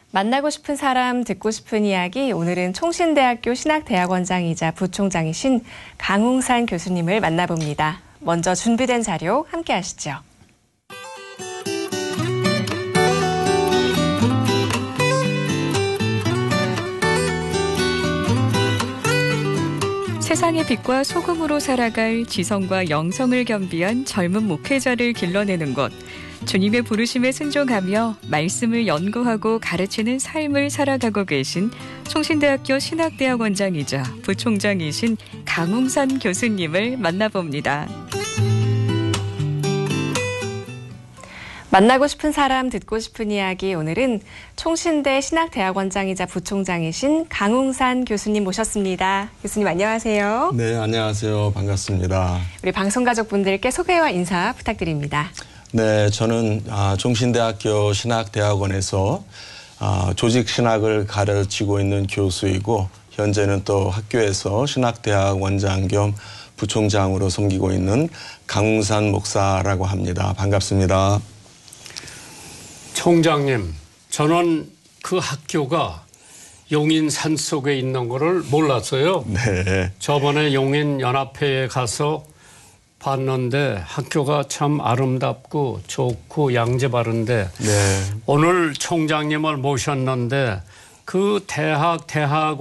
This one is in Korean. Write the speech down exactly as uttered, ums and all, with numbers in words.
만나고 싶은 사람, 듣고 싶은 이야기. 오늘은 총신대학교 신학대학원장이자 부총장이신 강웅산 교수님을 만나봅니다. 먼저 준비된 자료 함께 하시죠. 세상의 빛과 소금으로 살아갈 지성과 영성을 겸비한 젊은 목회자를 길러내는 것. 주님의 부르심에 순종하며 말씀을 연구하고 가르치는 삶을 살아가고 계신 총신대학교 신학대학원장이자 부총장이신 강웅산 교수님을 만나봅니다. 만나고 싶은 사람, 듣고 싶은 이야기. 오늘은 총신대 신학대학원장이자 부총장이신 강웅산 교수님 모셨습니다. 교수님 안녕하세요. 네, 안녕하세요. 반갑습니다. 우리 방송가족분들께 소개와 인사 부탁드립니다. 네, 저는 총신대학교 신학대학원에서 조직신학을 가르치고 있는 교수이고 현재는 또 학교에서 신학대학원장 겸 부총장으로 섬기고 있는 강웅산 목사라고 합니다. 반갑습니다. 총장님, 저는 그 학교가 용인 산속에 있는 거를 몰랐어요. 네. 저번에 용인 연합회에 가서 봤는데 학교가 참 아름답고 좋고 양재 바른데 네. 오늘 총장님을 모셨는데 그 대학 대학